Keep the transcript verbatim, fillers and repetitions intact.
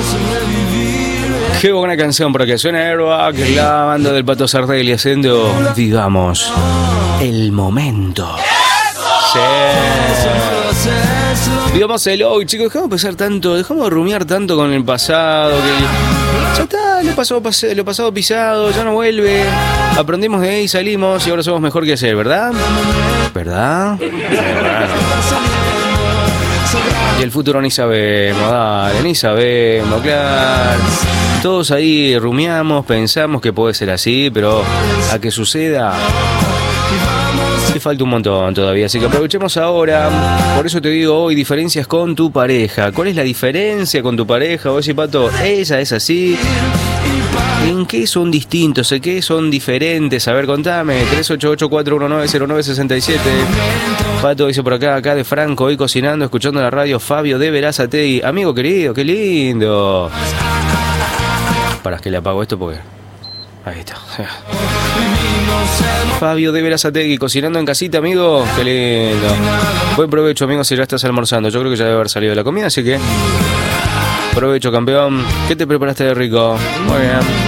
Qué buena canción, porque suena Airwalk, la banda del Pato Sardelli haciendo Vivamos el momento. Sí. Vivamos el hoy, chicos. Dejamos de pensar tanto, dejamos de rumiar tanto con el pasado. Que ya está, lo pasado, lo pasado pisado, ya no vuelve. Aprendimos de ahí, salimos y ahora somos mejor que ayer, ¿verdad? ¿Verdad? ¿Verdad? Y el futuro ni sabemos, dale, ni sabemos, claro. Todos ahí rumiamos, pensamos que puede ser así, pero a que suceda, te falta un montón todavía, así que aprovechemos ahora. Por eso te digo hoy, diferencias con tu pareja. ¿Cuál es la diferencia con tu pareja? Vos decís, Pato, ella es así. ¿En qué son distintos? ¿En qué son diferentes? A ver, contame. tres ocho ocho, cuatro uno nueve, cero nueve seis siete. Pato dice por acá, acá de Franco, hoy cocinando, escuchando la radio, Fabio de Verazategui. Amigo querido, qué lindo. Para que le apago esto porque... Ahí está. Fabio de Verazategui, cocinando en casita, amigo. Qué lindo. Buen provecho, amigo, si ya estás almorzando. Yo creo que ya debe haber salido de la comida, así que... Provecho, campeón. ¿Qué te preparaste de rico? Muy bien.